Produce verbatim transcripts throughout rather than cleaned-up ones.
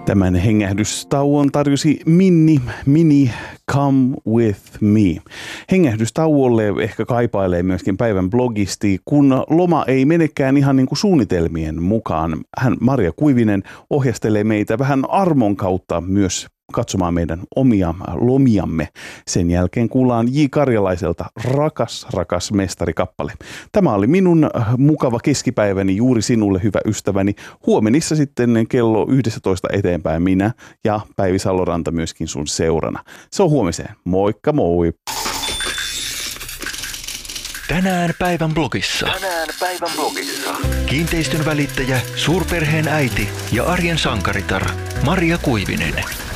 Tämän hengähdystauon tarjosi Minni, Mini, Come With Me. Hengähdystauolle ehkä kaipailee myöskin päivän blogisti, kun loma ei menekään ihan niin kuin suunnitelmien mukaan. Hän, Maria Kuivinen, ohjastelee meitä vähän armon kautta myös katsomaan meidän omia lomiamme. Sen jälkeen kuullaan J. Karjalaiselta Rakas, rakas mestarikappale. Tämä oli minun mukava keskipäiväni juuri sinulle, hyvä ystäväni. Huomenissa sitten kello yksitoista eteenpäin minä ja Päivi Saloranta myöskin sun seurana. Se on huomiseen. Moikka moi! Tänään päivän blogissa. Tänään päivän blogissa. Kiinteistön välittäjä, suurperheen äiti ja arjen sankaritar Maria Kuivinen.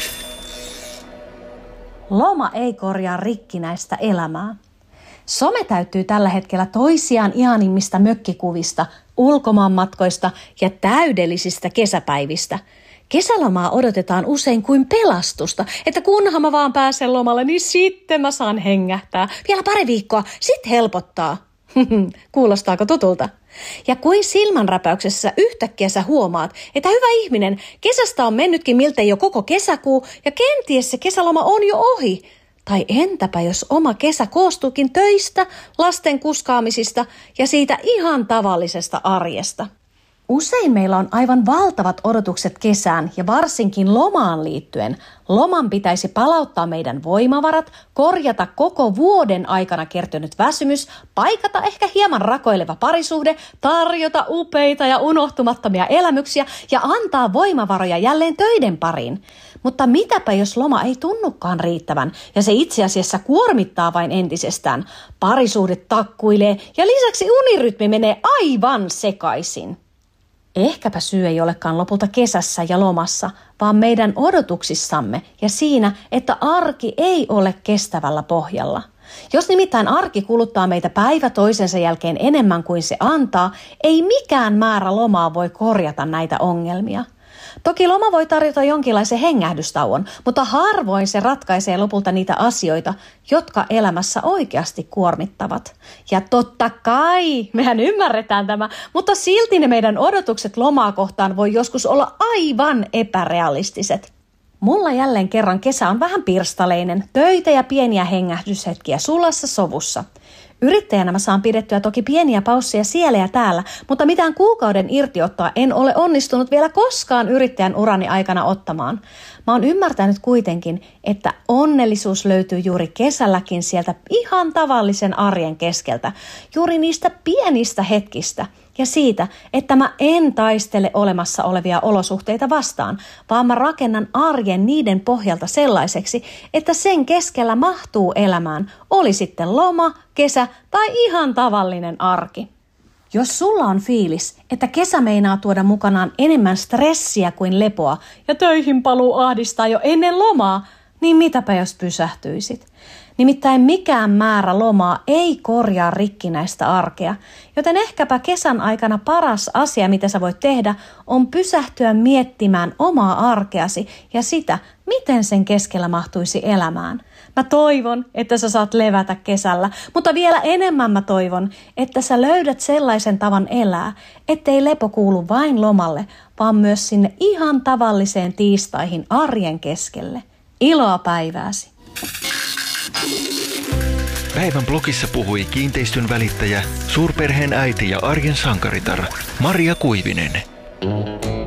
Loma ei korjaa rikkinäistä elämää. Some täyttyy tällä hetkellä toisiaan ihanimmista mökkikuvista, ulkomaanmatkoista ja täydellisistä kesäpäivistä. Kesälomaa odotetaan usein kuin pelastusta, että kunhan mä vaan pääsen lomalle, niin sitten mä saan hengähtää. Vielä pari viikkoa, sit helpottaa. Kuulostaako tutulta? Ja kuin silmänräpäyksessä yhtäkkiä sä huomaat, että hyvä ihminen, kesästä on mennytkin miltei jo koko kesäkuu ja kenties se kesäloma on jo ohi. Tai entäpä jos oma kesä koostuukin töistä, lasten kuskaamisista ja siitä ihan tavallisesta arjesta? Usein meillä on aivan valtavat odotukset kesään ja varsinkin lomaan liittyen. Loman pitäisi palauttaa meidän voimavarat, korjata koko vuoden aikana kertynyt väsymys, paikata ehkä hieman rakoileva parisuhde, tarjota upeita ja unohtumattomia elämyksiä ja antaa voimavaroja jälleen töiden pariin. Mutta mitäpä jos loma ei tunnukaan riittävän ja se itse asiassa kuormittaa vain entisestään. Parisuhde takkuilee ja lisäksi unirytmi menee aivan sekaisin. Ehkäpä syy ei olekaan lopulta kesässä ja lomassa, vaan meidän odotuksissamme ja siinä, että arki ei ole kestävällä pohjalla. Jos nimittäin arki kuluttaa meitä päivä toisensa jälkeen enemmän kuin se antaa, ei mikään määrä lomaa voi korjata näitä ongelmia. Toki loma voi tarjota jonkinlaisen hengähdystauon, mutta harvoin se ratkaisee lopulta niitä asioita, jotka elämässä oikeasti kuormittavat. Ja totta kai, mehän ymmärretään tämä, mutta silti ne meidän odotukset lomaa kohtaan voi joskus olla aivan epärealistiset. Mulla jälleen kerran kesä on vähän pirstaleinen, töitä ja pieniä hengähdyshetkiä sulassa sovussa. Yrittäjänä mä saan pidettyä toki pieniä pausseja siellä ja täällä, mutta mitään kuukauden irtiottoa en ole onnistunut vielä koskaan yrittäjän urani aikana ottamaan. Mä oon ymmärtänyt kuitenkin, että onnellisuus löytyy juuri kesälläkin sieltä ihan tavallisen arjen keskeltä, juuri niistä pienistä hetkistä ja siitä, että mä en taistele olemassa olevia olosuhteita vastaan, vaan mä rakennan arjen niiden pohjalta sellaiseksi, että sen keskellä mahtuu elämään, oli sitten loma, kesä tai ihan tavallinen arki. Jos sulla on fiilis, että kesä meinaa tuoda mukanaan enemmän stressiä kuin lepoa ja töihin paluu ahdistaa jo ennen lomaa, niin mitäpä jos pysähtyisit? Nimittäin mikään määrä lomaa ei korjaa rikkinäistä arkea, joten ehkäpä kesän aikana paras asia, mitä sä voit tehdä, on pysähtyä miettimään omaa arkeasi ja sitä, miten sen keskellä mahtuisi elämään. Mä toivon, että sä saat levätä kesällä, mutta vielä enemmän mä toivon, että sä löydät sellaisen tavan elää, ettei lepo kuulu vain lomalle, vaan myös sinne ihan tavalliseen tiistaihin arjen keskelle. Iloa päivääsi! Päivän blogissa puhui kiinteistön välittäjä, suurperheen äiti ja arjen sankaritar Maria Kuivinen.